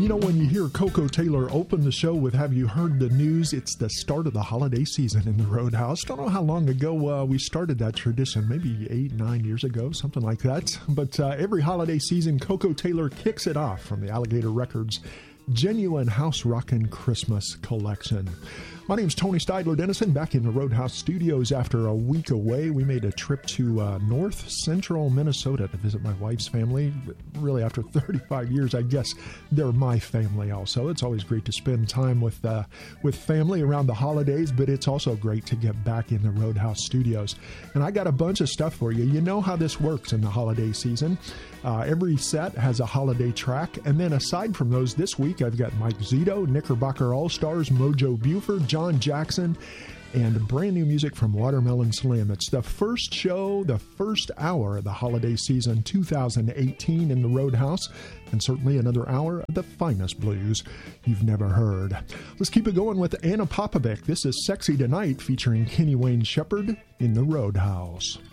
You know, when you hear Koko Taylor open the show with "Have you heard the news?" it's the start of the holiday season in the Roadhouse. Don't know how long ago we started that tradition, maybe 8-9 years ago, something like that. But every holiday season, Koko Taylor kicks it off from the Alligator Records Genuine House Rockin' Christmas Collection. My name's Tony Steidler Dennison, back in the Roadhouse Studios after a week away. We made a trip to north central Minnesota to visit my wife's family. Really, after 35 years, I guess they're my family also. It's always great to spend time with family around the holidays, but it's also great to get back in the Roadhouse Studios. And I got a bunch of stuff for you. You know how this works in the holiday season. Every set has a holiday track. And then aside from those, this week I've got Mike Zito, Knickerbocker All-Stars, Mojo Buford, John Jackson, and brand new music from Watermelon Slim. It's the first show, the first hour of the holiday season 2018 in the Roadhouse, and certainly another hour of the finest blues you've never heard. Let's keep it going with Anna Popovic. This is Sexy Tonight featuring Kenny Wayne Shepherd in the Roadhouse.